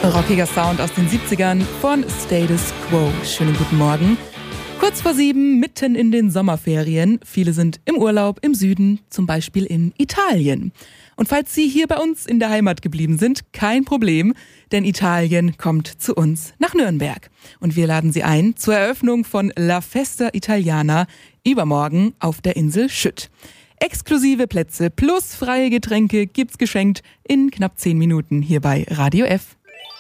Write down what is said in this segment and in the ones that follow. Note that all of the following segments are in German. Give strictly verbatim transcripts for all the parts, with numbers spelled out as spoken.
Rockiger Sound aus den siebzigern von Status Quo. Schönen guten Morgen. Kurz vor sieben, mitten in den Sommerferien. Viele sind im Urlaub im Süden, zum Beispiel in Italien. Und falls Sie hier bei uns in der Heimat geblieben sind, kein Problem, denn Italien kommt zu uns nach Nürnberg. Und wir laden Sie ein zur Eröffnung von La Festa Italiana übermorgen auf der Insel Schütt. Exklusive Plätze plus freie Getränke gibt's geschenkt in knapp zehn Minuten hier bei Radio F.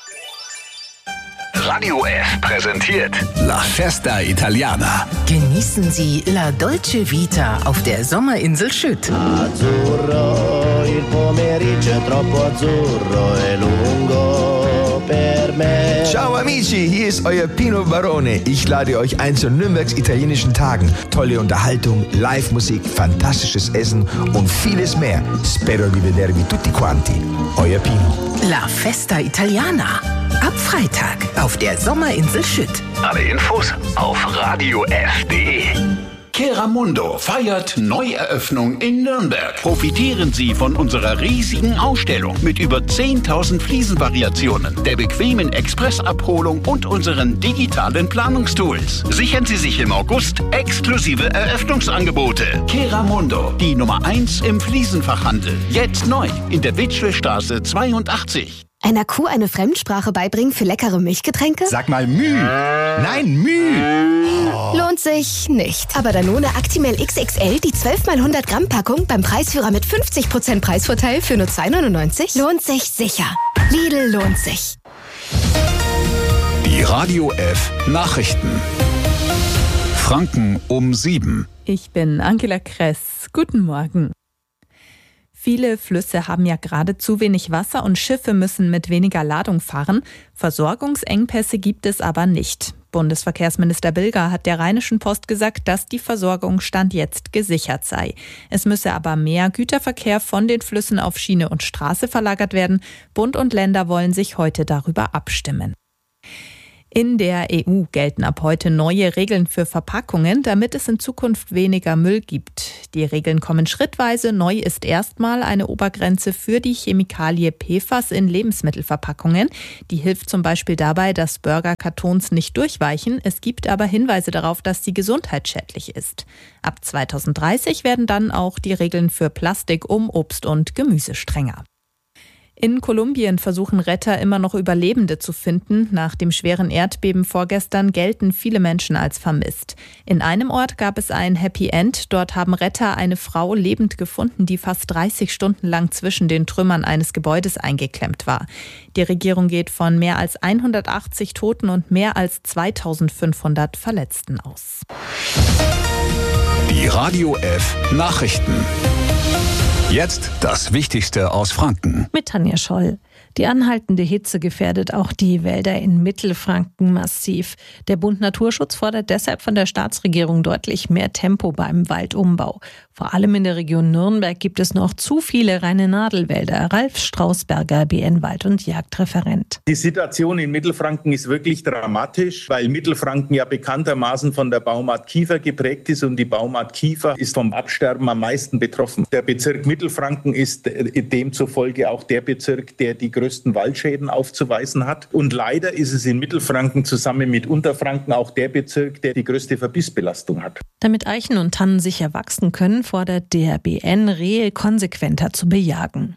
Radio F präsentiert La Festa Italiana. Genießen Sie La Dolce Vita auf der Sommerinsel Schütt. Azzurro, il pomeriggio è troppo azzurro e lungo per me. Ciao amici, hier ist euer Pino Barone. Ich lade euch ein zu Nürnbergs italienischen Tagen. Tolle Unterhaltung, Live-Musik, fantastisches Essen und vieles mehr. Spero di vedervi tutti quanti. Euer Pino. La Festa Italiana. Ab Freitag auf der Sommerinsel Schütt. Alle Infos auf radio f punkt de. Keramundo feiert Neueröffnung in Nürnberg. Profitieren Sie von unserer riesigen Ausstellung mit über zehntausend Fliesenvariationen, der bequemen Expressabholung und unseren digitalen Planungstools. Sichern Sie sich im August exklusive Eröffnungsangebote. Keramundo, die Nummer eins im Fliesenfachhandel. Jetzt neu in der Witschlestraße zweiundachtzig. Einer Kuh eine Fremdsprache beibringen für leckere Milchgetränke? Sag mal Müh. Nein, Müh. Oh. Lohnt sich nicht. Aber Danone Actimel X X L, die zwölf mal hundert Gramm Packung beim Preisführer mit fünfzig Prozent Preisvorteil für nur zwei neunundneunzig, lohnt sich sicher. Lidl lohnt sich. Die Radio F Nachrichten. Franken um sieben. Ich bin Angela Kress. Guten Morgen. Viele Flüsse haben ja gerade zu wenig Wasser und Schiffe müssen mit weniger Ladung fahren. Versorgungsengpässe gibt es aber nicht. Bundesverkehrsminister Bilger hat der Rheinischen Post gesagt, dass die Versorgung Stand jetzt gesichert sei. Es müsse aber mehr Güterverkehr von den Flüssen auf Schiene und Straße verlagert werden. Bund und Länder wollen sich heute darüber abstimmen. In der E U gelten ab heute neue Regeln für Verpackungen, damit es in Zukunft weniger Müll gibt. Die Regeln kommen schrittweise. Neu ist erstmal eine Obergrenze für die Chemikalie P F A S in Lebensmittelverpackungen. Die hilft zum Beispiel dabei, dass Burgerkartons nicht durchweichen. Es gibt aber Hinweise darauf, dass sie gesundheitsschädlich ist. Ab zweitausenddreißig werden dann auch die Regeln für Plastik um Obst und Gemüse strenger. In Kolumbien versuchen Retter immer noch Überlebende zu finden. Nach dem schweren Erdbeben vorgestern gelten viele Menschen als vermisst. In einem Ort gab es ein Happy End. Dort haben Retter eine Frau lebend gefunden, die fast dreißig Stunden lang zwischen den Trümmern eines Gebäudes eingeklemmt war. Die Regierung geht von mehr als hundertachtzig Toten und mehr als zweitausendfünfhundert Verletzten aus. Die Radio F Nachrichten. Jetzt das Wichtigste aus Franken. Mit Tanja Scholl. Die anhaltende Hitze gefährdet auch die Wälder in Mittelfranken massiv. Der Bund Naturschutz fordert deshalb von der Staatsregierung deutlich mehr Tempo beim Waldumbau. Vor allem in der Region Nürnberg gibt es noch zu viele reine Nadelwälder. Ralf Strausberger, B N Wald- und Jagdreferent. Die Situation in Mittelfranken ist wirklich dramatisch, weil Mittelfranken ja bekanntermaßen von der Baumart Kiefer geprägt ist und die Baumart Kiefer ist vom Absterben am meisten betroffen. Der Bezirk Mittelfranken ist demzufolge auch der Bezirk, der die größten Waldschäden aufzuweisen hat. Und leider ist es in Mittelfranken zusammen mit Unterfranken auch der Bezirk, der die größte Verbissbelastung hat. Damit Eichen und Tannen sicher wachsen können, fordert der B N, Rehe konsequenter zu bejagen.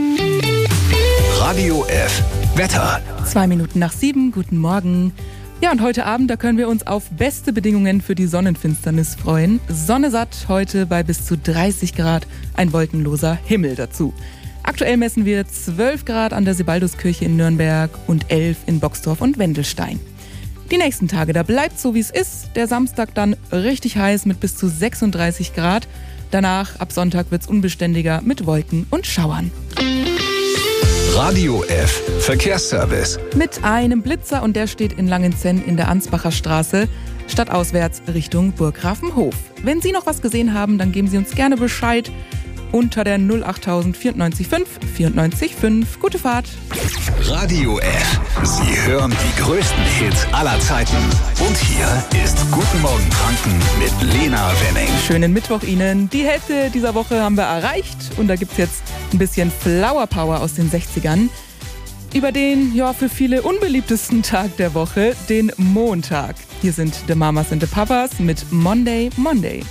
Radio F Wetter. Zwei Minuten nach sieben, guten Morgen. Ja, und heute Abend, da können wir uns auf beste Bedingungen für die Sonnenfinsternis freuen. Sonne satt heute bei bis zu dreißig Grad, ein wolkenloser Himmel dazu. Aktuell messen wir zwölf Grad an der Sebalduskirche in Nürnberg und elf in Boxdorf und Wendelstein. Die nächsten Tage, da bleibt so wie es ist. Der Samstag dann richtig heiß mit bis zu sechsunddreißig Grad. Danach, ab Sonntag, wird's unbeständiger mit Wolken und Schauern. Radio F Verkehrsservice. Mit einem Blitzer und der steht in Langenzenn in der Ansbacher Straße, stadtauswärts Richtung Burggrafenhof. Wenn Sie noch was gesehen haben, dann geben Sie uns gerne Bescheid. Unter der null acht null null vier fünf vierundneunzig fünf. Gute Fahrt. Radio F. Sie hören die größten Hits aller Zeiten. Und hier ist Guten Morgen Franken mit Lena Wenning. Schönen Mittwoch Ihnen. Die Hälfte dieser Woche haben wir erreicht. Und da gibt's jetzt ein bisschen Flower Power aus den sechzigern. über den, ja, für viele unbeliebtesten Tag der Woche, den Montag. Hier sind The Mamas and the Papas mit Monday, Monday.